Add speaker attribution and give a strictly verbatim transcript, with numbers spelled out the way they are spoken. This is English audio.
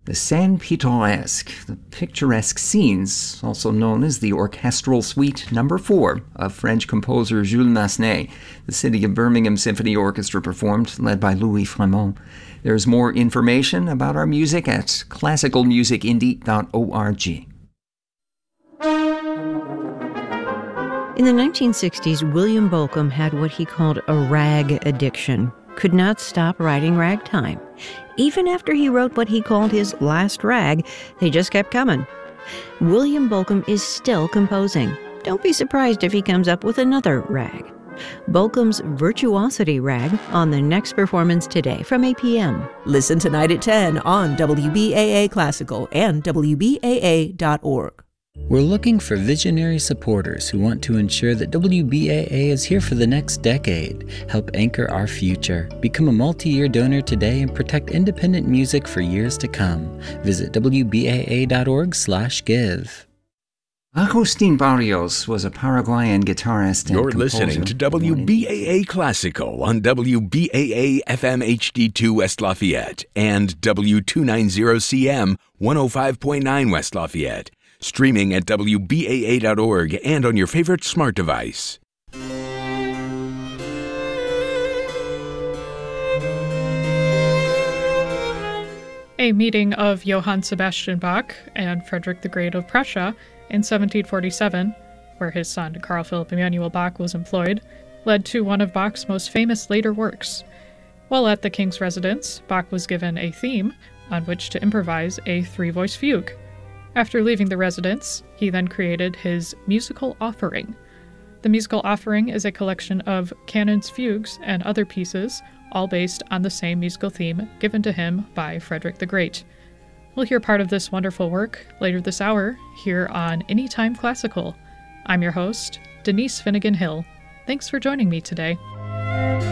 Speaker 1: The Scène Pittoresque, the picturesque scenes, also known as the Orchestral Suite Number Four of French composer Jules Massenet. The City of Birmingham Symphony Orchestra performed, led by Louis Fremont. There's more information about our music at classical music indie dot org.
Speaker 2: In the nineteen sixties, William Bolcom had what he called a rag addiction. Could not stop writing ragtime. Even after he wrote what he called his last rag, they just kept coming. William Bolcom is still composing. Don't be surprised if he comes up with another rag. Bolcom's Virtuosity Rag on the next performance today from A P M.
Speaker 3: Listen tonight at ten on W B A A Classical and W B A A dot org.
Speaker 4: We're looking for visionary supporters who want to ensure that W B A A is here for the next decade. Help anchor our future. Become a multi-year donor today and protect independent music for years to come. Visit W B A A dot org slash give.
Speaker 1: Agustin Barrios was a Paraguayan guitarist and
Speaker 5: You're
Speaker 1: composer.
Speaker 5: listening to W B A A Classical on W B A A F M H D two West Lafayette and W two ninety C M one oh five point nine West Lafayette. Streaming at W B A A dot org and on your favorite smart device.
Speaker 6: A meeting of Johann Sebastian Bach and Frederick the Great of Prussia in seventeen forty-seven, where his son Carl Philipp Emanuel Bach was employed, led to one of Bach's most famous later works. While at the king's residence, Bach was given a theme on which to improvise a three-voice fugue. After leaving the residence, he then created his Musical Offering. The Musical Offering is a collection of canons, fugues, and other pieces, all based on the same musical theme given to him by Frederick the Great. We'll hear part of this wonderful work later this hour here on Anytime Classical. I'm your host, Denise Finnegan Hill. Thanks for joining me today.